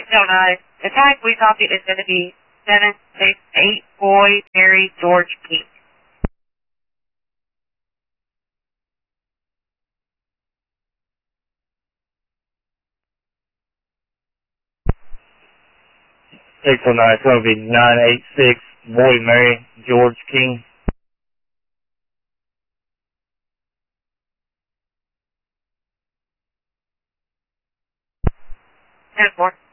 609. The tag we copy is going to be 768 Boy Mary George King. It's going to be 986 Boy Mary George King. 10-4.